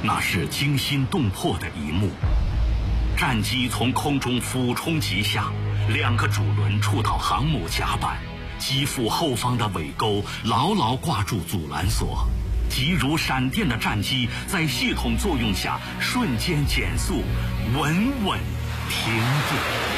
那是惊心动魄的一幕。战机从空中俯冲急下，2个主轮触到航母甲板，机腹后方的尾钩牢牢挂住阻拦索，急如闪电的战机在系统作用下瞬间减速，稳稳停住。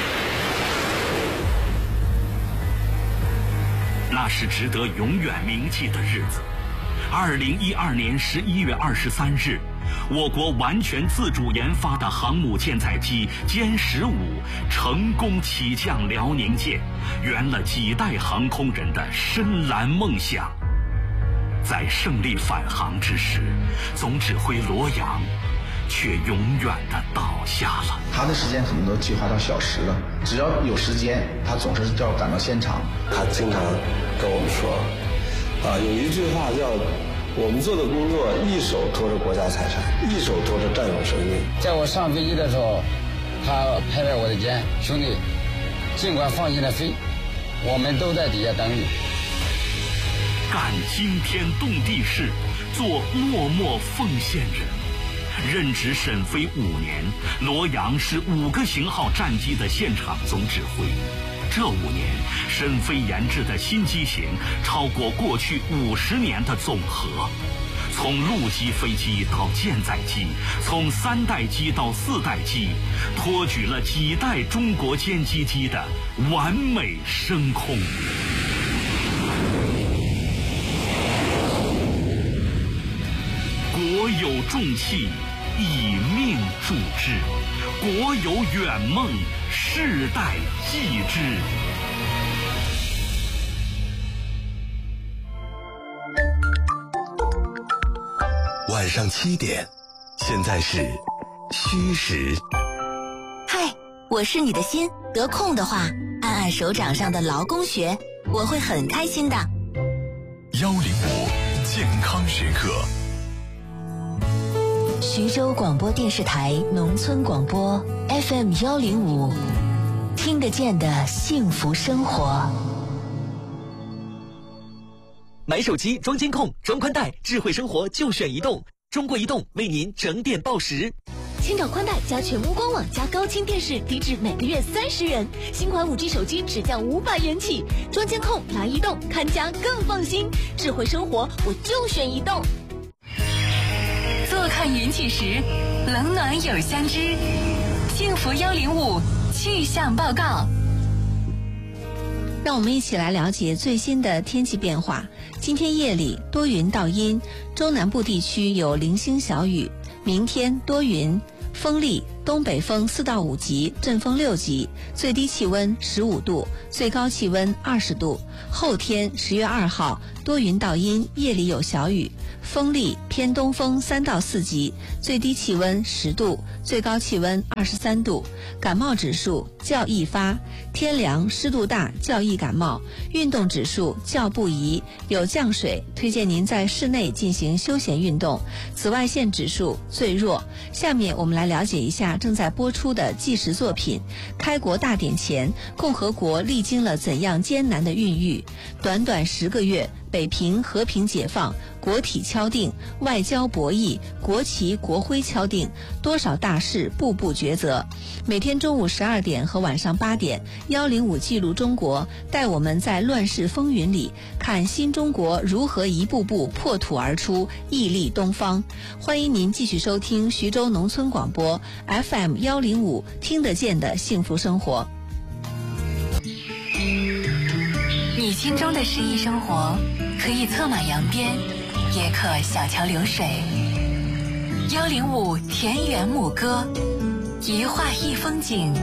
那是值得永远铭记的日子。2012年11月23日，我国完全自主研发的航母舰载机歼15成功起降辽宁舰，圆了几代航空人的深蓝梦想。在胜利返航之时，总指挥罗阳却永远地倒下了。 他的时间可能都计划到小时了，只要有时间，他总是要赶到现场。 他经常跟我们说，有一句话叫我们做的工作一手托着国家财产，一手托着战友生命。 在我上飞机的时候，他拍拍我的肩，兄弟，尽管放心的飞，我们都在底下等你。 干惊天动地事，做默默奉献人。任职沈飞5年，罗阳是5个型号战机的现场总指挥。这5年，沈飞研制的新机型超过过去50年的总和。从陆基飞机到舰载机，从3代机到4代机，托举了几代中国歼击机的完美升空。国有重器，以命铸之；国有远梦，世代继之。 晚上7点，现在是虚时。 嗨，我是你的心，得空的话，按按手掌上的劳宫穴，我会很开心的。 105健康时刻。 徐州广播电视台农村广播 FM 105，听得见的幸福生活。 买手机装监控、装宽带，智慧生活就选移动。中国移动为您整点报时。 千兆宽带加全屋官网加高清电视，低至每个月30元。新款5G 手机只降500元起。装监控来移动，看家更放心。智慧生活我就选移动。 坐看云起时，冷暖有相知。幸福105气象报告。 让我们一起来了解最新的天气变化。今天夜里多云到阴，中南部地区有零星小雨。明天多云，风力东北风4到5级，阵风6级，最低气温15度，最高气温20度。后天10月2号多云到阴，夜里有小雨，风力偏东风3到4级，最低气温10度，最高气温23度。感冒指数较易发，天凉湿度大较易感冒，运动指数较不宜，有降水，推荐您在室内进行休闲运动。紫外线指数最弱。下面我们来了解一下正在播出的纪实作品。开国大典前，共和国历经了怎样艰难的孕育？短短10个月，北平和平解放，国体敲定，外交博弈，国旗国徽敲定，多少大事步步抉择。每天中午12点和晚上8点，105记录中国，带我们在乱世风云里看新中国如何一步步破土而出，屹立东方。欢迎您继续收听徐州农村广播 FM 105，听得见的幸福生活。 你心中的诗意生活，可以策马扬鞭，也可小桥流水。105田园牧歌，一画一风景。